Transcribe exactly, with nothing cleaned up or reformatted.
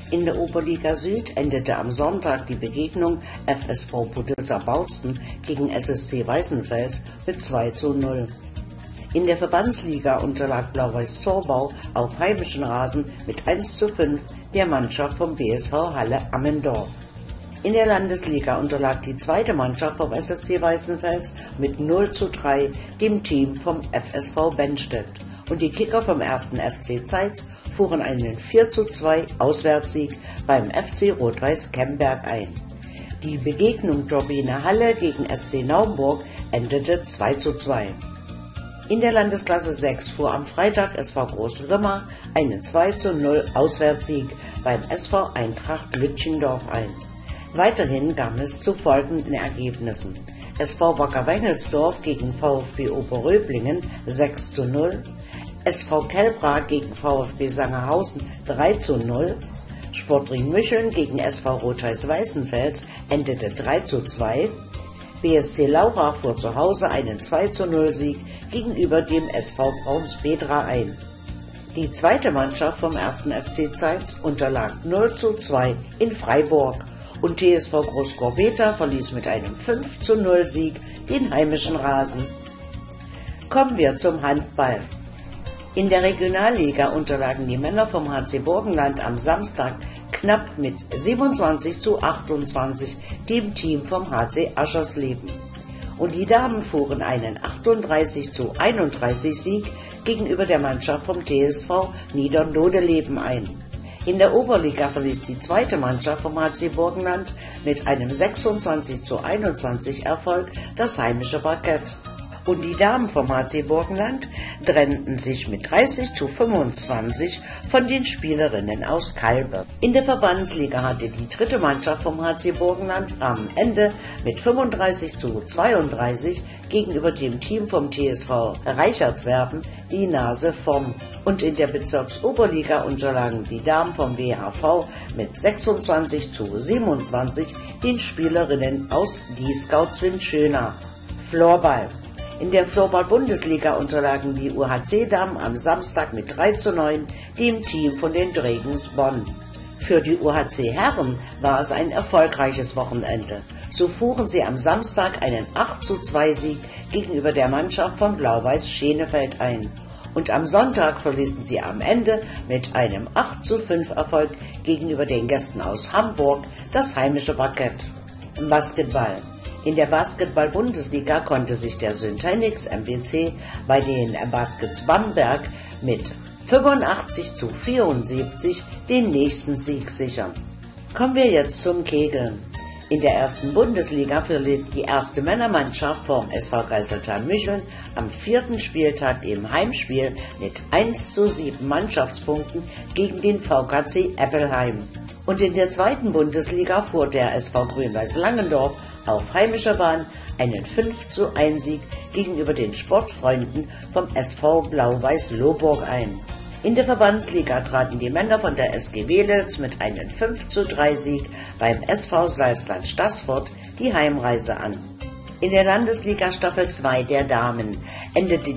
In der Oberliga Süd endete am Sonntag die Begegnung F S V Budisser-Bautzen gegen S S C Weißenfels mit zwei zu null. In der Verbandsliga unterlag Blau-Weiß Zorbau auf heimischen Rasen mit eins zu fünf der Mannschaft vom B S V Halle Ammendorf. In der Landesliga unterlag die zweite Mannschaft vom S S C Weißenfels mit null zu drei dem Team vom F S V Bennstedt. Und die Kicker vom ersten F C Zeitz fuhren einen vier zu zwei Auswärtssieg beim F C Rot-Weiß Kemberg ein. Die Begegnung Turbine Halle gegen S C Naumburg endete zwei zu zwei. In der Landesklasse sechs fuhr am Freitag S V Großrimmer einen zwei zu null Auswärtssieg beim S V Eintracht Lütchendorf ein. Weiterhin kam es zu folgenden Ergebnissen: S V Wacker Wengelsdorf gegen VfB Oberröblingen sechs zu null, S V Kelbra gegen VfB Sangerhausen drei zu null, Sportring Mücheln gegen S V Rot-Weiß Weißenfels endete drei zu zwei, B S C Laura fuhr zu Hause einen zwei zu null Sieg gegenüber dem S V Brauns-Petra ein. Die zweite Mannschaft vom ersten F C Zeitz unterlag null zu zwei in Freiburg und T S V Großgorbeta verließ mit einem fünf zu null Sieg den heimischen Rasen. Kommen wir zum Handball. In der Regionalliga unterlagen die Männer vom H C Burgenland am Samstag knapp mit siebenundzwanzig zu achtundzwanzig dem Team vom H C Aschersleben. Und die Damen fuhren einen achtunddreißig zu einunddreißig Sieg gegenüber der Mannschaft vom T S V Niedernlodeleben ein. In der Oberliga verließ die zweite Mannschaft vom H C Burgenland mit einem sechsundzwanzig zu einundzwanzig Erfolg das heimische Parkett. Und die Damen vom H C Burgenland trennten sich mit dreißig zu fünfundzwanzig von den Spielerinnen aus Kalbe. In der Verbandsliga hatte die dritte Mannschaft vom H C Burgenland am Ende mit fünfunddreißig zu zweiunddreißig gegenüber dem Team vom T S V Reichertswerden die Nase vorn. Und in der Bezirksoberliga unterlagen die Damen vom W H V mit sechsundzwanzig zu siebenundzwanzig den Spielerinnen aus Dieskau-Zwinschöna. Floorball. In der Floorball-Bundesliga unterlagen die U H C-Damen am Samstag mit drei zu neun dem Team von den Dragons Bonn. Für die U H C-Herren war es ein erfolgreiches Wochenende. So fuhren sie am Samstag einen acht zu zwei Sieg gegenüber der Mannschaft von Blau-Weiß Schenefeld ein. Und am Sonntag verließen sie am Ende mit einem acht zu fünf Erfolg gegenüber den Gästen aus Hamburg das heimische Parkett. Basketball. In der Basketball-Bundesliga konnte sich der Syntanix M B C bei den Baskets Bamberg mit fünfundachtzig zu vierundsiebzig den nächsten Sieg sichern. Kommen wir jetzt zum Kegeln. In der ersten Bundesliga verliert die erste Männermannschaft vom S V Geiseltal-Mücheln am vierten Spieltag im Heimspiel mit eins zu sieben Mannschaftspunkten gegen den V K C Eppelheim. Und in der zweiten Bundesliga fuhr der S V Grün-Weiß Langendorf auf heimischer Bahn einen fünf zu eins Sieg gegenüber den Sportfreunden vom S V Blau-Weiß Lohburg ein. In der Verbandsliga traten die Männer von der S G Welitz mit einem fünf zu drei Sieg beim S V Salzland Staßfurt die Heimreise an. In der Landesliga Staffel zwei der Damen endete